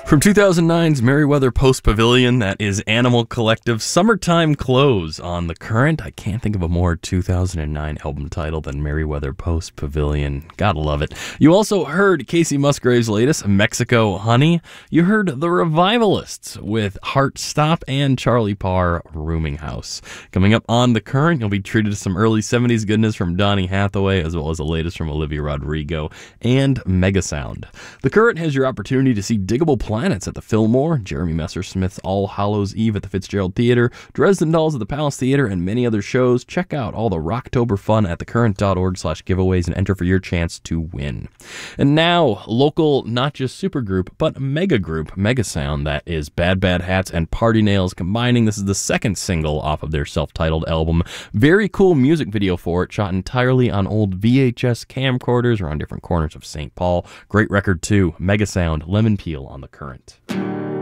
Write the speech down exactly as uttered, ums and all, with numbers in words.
From two thousand nine's Merriweather Post Pavilion, that is Animal Collective's Summertime Close on The Current. I can't think of a more two thousand nine album title than Merriweather Post Pavilion. Gotta love it. You also heard Casey Musgrave's latest, Mexico Honey. You heard The Revivalists with Heart Stop and Charlie Parr, Rooming House. Coming up on The Current, you'll be treated to some early seventies goodness from Donny Hathaway, as well as the latest from Olivia Rodrigo and Megasound. The Current has your opportunity to see Diggable Planets at the Fillmore, Jeremy Messersmith's All Hallows Eve at the Fitzgerald Theater, Dresden Dolls at the Palace Theater, and many other shows. Check out all the Rocktober fun at thecurrent.org slash giveaways and enter for your chance to win. And now, local, not just supergroup, but mega group, Megasound, that is Bad Bad Hats and Party Nails combining. This is the second single off of their self-titled album. Very cool music video for it, shot entirely on old V H S camcorders around different corners of Saint Paul. Great record too, Megasound, Lemon Peel on The Current.